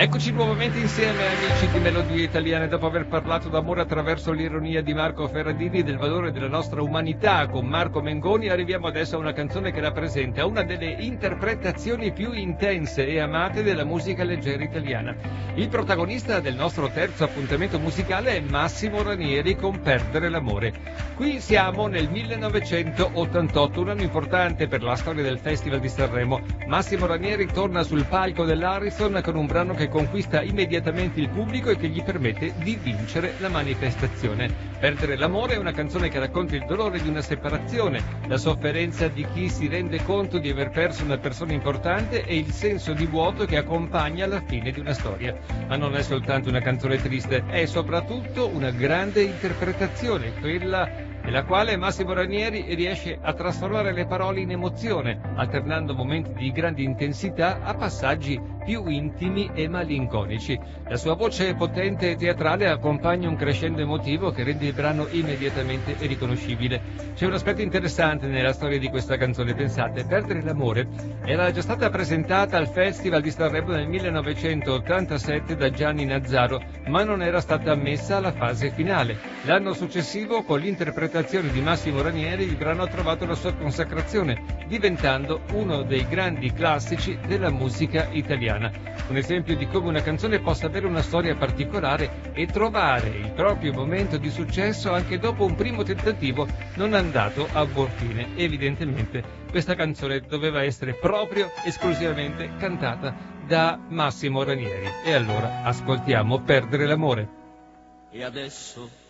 Eccoci nuovamente insieme, amici di Melodie Italiane, dopo aver parlato d'amore attraverso l'ironia di Marco Ferradini e del valore della nostra umanità con Marco Mengoni. Arriviamo adesso a una canzone che rappresenta una delle interpretazioni più intense e amate della musica leggera italiana. Il protagonista del nostro terzo appuntamento musicale è Massimo Ranieri con Perdere l'amore. Qui siamo nel 1988, un anno importante per la storia del Festival di Sanremo. Massimo Ranieri torna sul palco dell'Ariston con un brano che conquista immediatamente il pubblico e che gli permette di vincere la manifestazione. Perdere l'amore è una canzone che racconta il dolore di una separazione, la sofferenza di chi si rende conto di aver perso una persona importante e il senso di vuoto che accompagna la fine di una storia. Ma non è soltanto una canzone triste, è soprattutto una grande interpretazione, quella nella quale Massimo Ranieri riesce a trasformare le parole in emozione, alternando momenti di grande intensità a passaggi più intimi e malinconici. La sua voce potente e teatrale accompagna un crescendo emotivo che rende il brano immediatamente riconoscibile. C'è un aspetto interessante nella storia di questa canzone, pensate, Perdere l'amore era già stata presentata al Festival di Sanremo nel 1987 da Gianni Nazzaro, ma non era stata ammessa alla fase finale. L'anno successivo, con l'interpretazione di Massimo Ranieri, il brano ha trovato la sua consacrazione, diventando uno dei grandi classici della musica italiana. Un esempio di come una canzone possa avere una storia particolare e trovare il proprio momento di successo anche dopo un primo tentativo non andato a buon fine. Evidentemente questa canzone doveva essere proprio esclusivamente cantata da Massimo Ranieri. E allora ascoltiamo Perdere l'amore. E adesso